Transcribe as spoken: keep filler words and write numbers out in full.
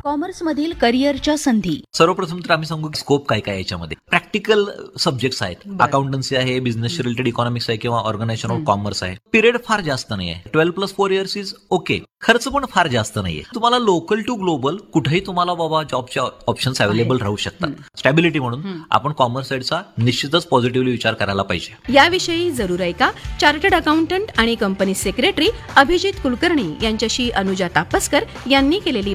कॉमर्समधील करिअरच्या संधी. सर्वप्रथम तर आम्ही सांगू की स्कोप काय काय याच्यामध्ये. प्रॅक्टिकल सब्जेक्ट्स आहेत, अकाउंटन्सी आहे, बिझनेस रिलेटेड इकॉनॉमिक्स आहे किंवा ऑर्गनायझेशन ऑफ कॉमर्स आहे. पिरियड फार जास्त नाही आहे, twelve plus four years is okay. खर्च पण फार जास्त नाहीये. तुम्हाला लोकल टू ग्लोबल कुठेही तुम्हाला बाबा जॉबच्या ऑप्शन्स अवेलेबल राहू शकतात. स्टॅबिलिटी म्हणून आपण कॉमर्स साईडचा निश्चितच पॉझिटिव्हली विचार करायला पाहिजे. याविषयी जरूर ऐका चार्टर्ड अकाउंटंट आणि कंपनी सेक्रेटरी अभिजित कुलकर्णी यांच्याशी अनुजा तापस्कर यांनी केलेली